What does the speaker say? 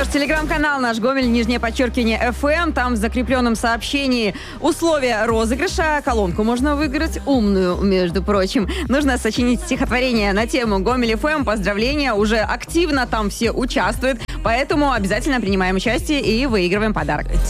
ж, телеграм-канал наш Гомель, _, ФМ. Там в закрепленном сообщении условия розыгрыша. Колонку можно выиграть, умную, между прочим. Нужно сочинить стихотворение на тему Гомель ФМ. Поздравления, уже активно там все участвуют. Поэтому обязательно принимаем участие и выигрываем подарок.